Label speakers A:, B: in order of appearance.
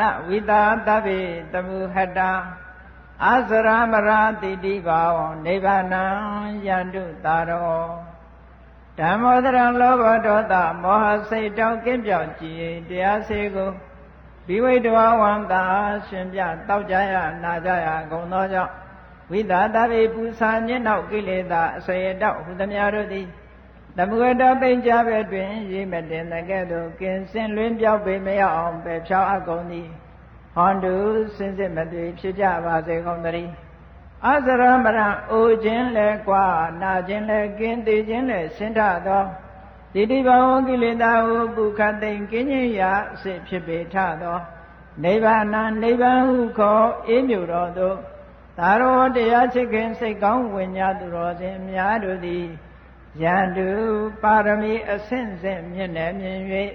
A: ဝိတာတဗ္ဗေတမုဟတအာစရမရာတိတိဘာဝနိဗ္ဗာနံယန္တုတာရောဓမ္မောတရံလောဘဒေါသမောဟစိတ်တောင်းကင်းပြောင်းကြည်တရားစေကိုဘိဝိတဝဝန္တာရှင်ပြတောက်ကြရနာကြရကုန်သောကြောင့်ဝိတာတဗ္ဗေပူဇာညင်းနောက်ကိလေသာအစရတောက်ဟူသမျှတို့သည်တမုဟတပိဉ္ကြဘဲတွင်ရေးမတင်တဲ့ကဲ့သို့ကင်းစင်လွင်ပြောက်ပေမရအောင်ပဲဖြောင်းအပ်ကုန်သည်ဟောတုစင်စစ်မသွေဖြစ်ကြပါစေကုန်သတည်းအစရမရံအိုခြင်းလဲကွာနာခြင်းလဲကင်းသေးခြင်းလဲဆင်းထသောတိတိဘဝကိလေသာဟုပုခတ်သိမ့်ကင်းခြင်းရာအစစ်ဖြစ်ပေထသောနိဗ္ဗာန်နိဗ္ဗာန်ဟုခေါ်အေးမြူတော်သို့သာရောတရားချစ်ခင်စိတ်ကောင်းဝိညာသူတော်စင်များတို့သည်ယန္တုပါရမီအဆင့်ဆင့်မြင့်နေမြင်၍